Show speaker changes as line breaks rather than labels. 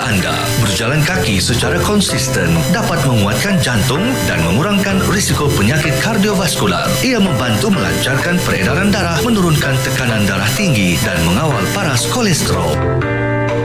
anda. Berjalan kaki secara konsisten dapat menguatkan jantung dan mengurangkan risiko penyakit kardiovaskular. Ia membantu melancarkan peredaran darah, menurunkan tekanan darah tinggi dan mengawal paras kolesterol.